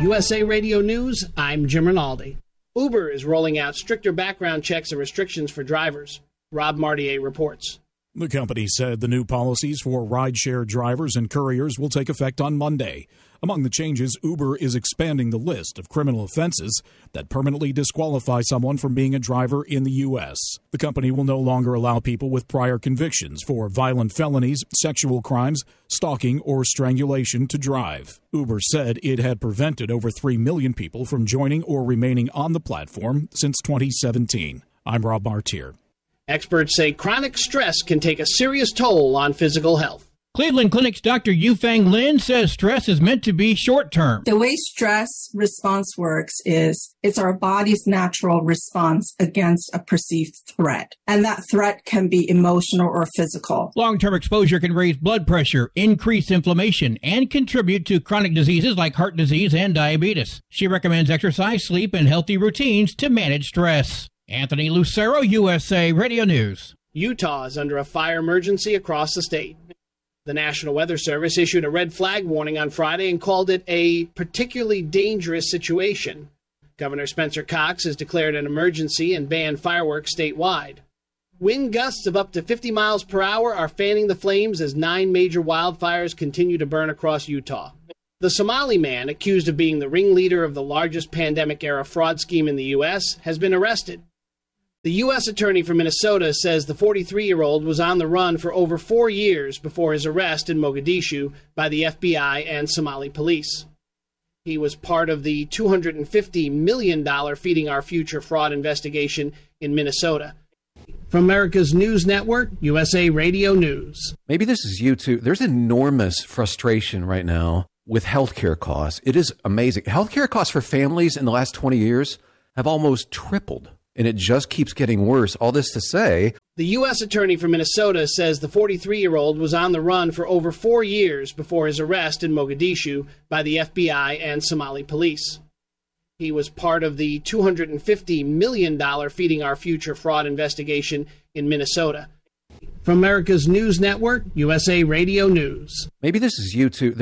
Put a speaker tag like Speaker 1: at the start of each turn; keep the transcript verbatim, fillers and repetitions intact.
Speaker 1: U S A Radio News, I'm Jim Rinaldi. Uber is rolling out stricter background checks and restrictions for drivers. Rob Martier reports.
Speaker 2: The company said the new policies for rideshare drivers and couriers will take effect on Monday. Among the changes, Uber is expanding the list of criminal offenses that permanently disqualify someone from being a driver in the U S. The company will no longer allow people with prior convictions for violent felonies, sexual crimes, stalking, or strangulation to drive. Uber said it had prevented over three million people from joining or remaining on the platform since twenty seventeen. I'm Rob Martier.
Speaker 1: Experts say chronic stress can take a serious toll on physical health.
Speaker 3: Cleveland Clinic's Doctor Yufeng Lin says stress is meant to be short-term.
Speaker 4: The way stress response works is it's our body's natural response against a perceived threat. And that threat can be emotional or physical.
Speaker 3: Long-term exposure can raise blood pressure, increase inflammation, and contribute to chronic diseases like heart disease and diabetes. She recommends exercise, sleep, and healthy routines to manage stress. Anthony Lucero, U S A Radio News.
Speaker 1: Utah is under a fire emergency across the state. The National Weather Service issued a red flag warning on Friday and called it a particularly dangerous situation. Governor Spencer Cox has declared an emergency and banned fireworks statewide. Wind gusts of up to fifty miles per hour are fanning the flames as nine major wildfires continue to burn across Utah. The Somali man, accused of being the ringleader of the largest pandemic-era fraud scheme in the U S, has been arrested. The U S attorney for Minnesota says the forty-three-year-old was on the run for over four years before his arrest in Mogadishu by the F B I and Somali police. He was part of the two hundred fifty million dollars Feeding Our Future fraud investigation in Minnesota. From America's News Network, U S A Radio News.
Speaker 5: Maybe this is you too. There's enormous frustration right now with healthcare costs. It is amazing. Healthcare costs for families in the last twenty years have almost tripled. And it just keeps getting worse. All this to say,
Speaker 1: the U S attorney for Minnesota says the forty-three-year-old was on the run for over four years before his arrest in Mogadishu by the F B I and Somali police. He was part of the two hundred fifty million dollars Feeding Our Future fraud investigation in Minnesota. From America's News Network, U S A Radio News.
Speaker 5: Maybe this is you too.